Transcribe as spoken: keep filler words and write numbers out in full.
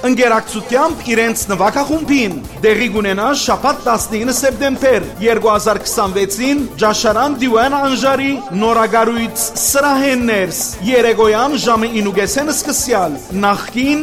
ընկերակցությամբ իրենց նվագախումբին։ Դեղի կունենա շաբաթ տասնինը սեպտեմբեր երկու հազար քսանվեցին Ջաշարան Դիվան Անժարի նորագարույց սրահեններս երեկոյան ժամը ինուգեսեն սկսյալ նախքին